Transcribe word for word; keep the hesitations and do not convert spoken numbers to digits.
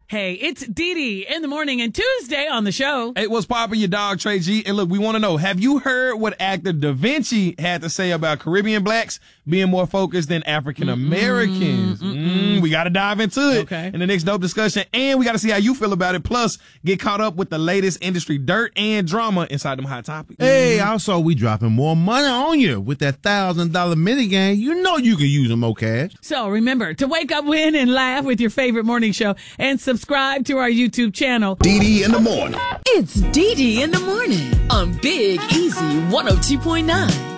Hey, it's Dee Dee in the morning and Tuesday on the show. Hey, what's poppin', your dog, Trey G? And look, we want to know, have you heard what actor Da Vinci had to say about Caribbean blacks being more focused than African Americans? Mm, we got to dive into it Okay. in the next dope discussion. And we got to see how you feel about it. Plus, get caught up with the latest industry dirt and drama inside them hot topics. Hey, also, we dropping more money on you with that one thousand dollars minigame. You know you can use them, more cash. So remember to wake up, win, and laugh with your favorite morning show and subscribe to our YouTube channel. Dee Dee in the morning. It's Dee Dee in the morning on Big Easy one oh two point nine.